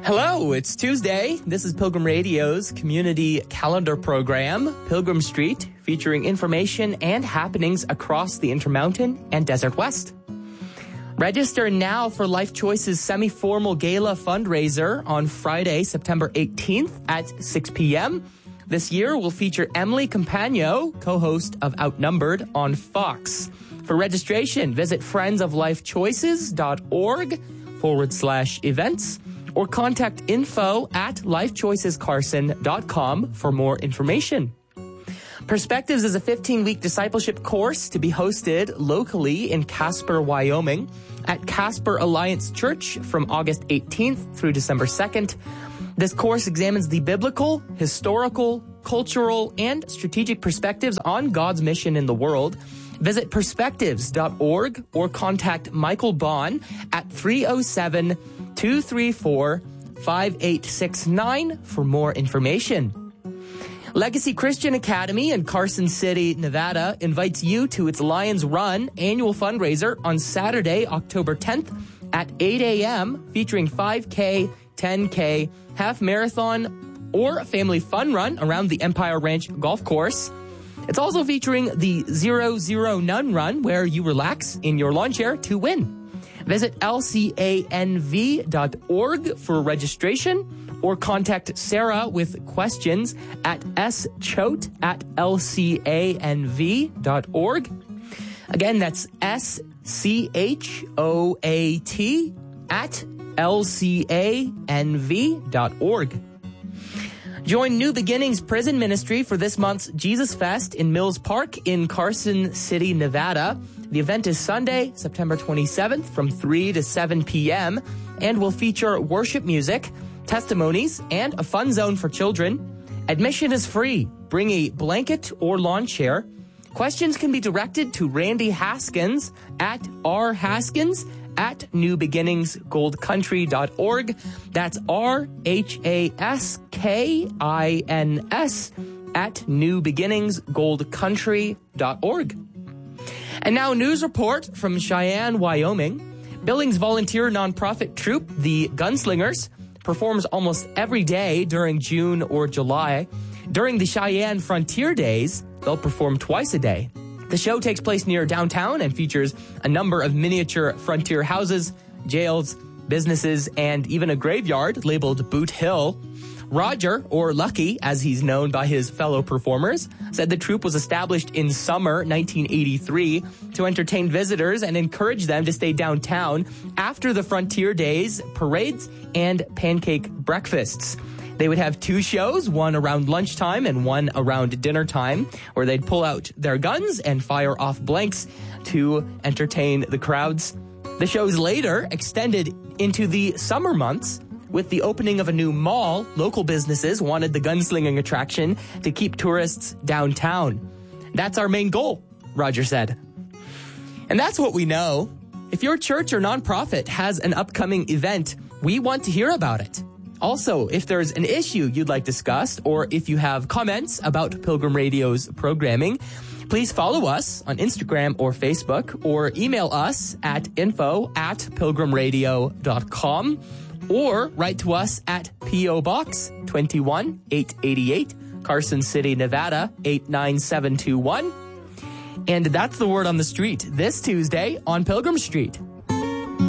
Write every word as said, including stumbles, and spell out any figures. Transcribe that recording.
Hello, it's Tuesday. This is Pilgrim Radio's community calendar program, Pilgrim Street, featuring information and happenings across the Intermountain and Desert West. Register now for Life Choice's semi-formal gala fundraiser on Friday, September eighteenth at six p.m. This year will feature Emily Campagno, co-host of Outnumbered on Fox. For registration, visit friendsoflifechoices.org forward slash events or contact info at lifechoicescarson dot com for more information. Perspectives is a fifteen-week discipleship course to be hosted locally in Casper, Wyoming at Casper Alliance Church from August eighteenth through December second. This course examines the biblical, historical, cultural, and strategic perspectives on God's mission in the world. Visit perspectives dot org or contact Michael Bond at three oh seven, two three four, five eight six nine for more information. Legacy Christian Academy in Carson City, Nevada invites you to its Lions Run annual fundraiser on Saturday, October tenth at eight a.m. featuring five K, ten K, half marathon, or a family fun run around the Empire Ranch golf course. It's also featuring the Zero Zero None Run, where you relax in your lawn chair to win. Visit L C A N V dot org for registration or contact Sarah with questions at schoat at L C A N V dot org. Again, that's S C H O A T at L C A N V dot org. Join New Beginnings Prison Ministry for this month's Jesus Fest in Mills Park in Carson City, Nevada. The event is Sunday, September twenty-seventh from three to seven p.m. and will feature worship music, testimonies, and a fun zone for children. Admission is free. Bring a blanket or lawn chair. Questions can be directed to Randy Haskins at R Haskins at new beginnings gold country dot org. That's R H A S K I N S at new beginnings gold country dot org. And now a news report from Cheyenne, Wyoming. Billings volunteer nonprofit troupe, the Gunslingers, performs almost every day during June or July. During the Cheyenne Frontier Days, they'll perform twice a day. The show takes place near downtown and features a number of miniature frontier houses, jails, businesses, and even a graveyard labeled Boot Hill. Roger, or Lucky, as he's known by his fellow performers, said the troupe was established in summer nineteen eighty-three to entertain visitors and encourage them to stay downtown after the Frontier Days, parades, and pancake breakfasts. They would have two shows, one around lunchtime and one around dinner time, where they'd pull out their guns and fire off blanks to entertain the crowds. The shows later extended into the summer months. With the opening of a new mall, local businesses wanted the gunslinging attraction to keep tourists downtown. That's our main goal, Roger said. And that's what we know. If your church or nonprofit has an upcoming event, we want to hear about it. Also, if there's an issue you'd like discussed, or if you have comments about Pilgrim Radio's programming, please follow us on Instagram or Facebook, or email us at info at pilgrimradio dot com, or write to us at P O Box two one eight eight eight, Carson City, Nevada eight nine seven two one. And that's the word on the street this Tuesday on Pilgrim Street.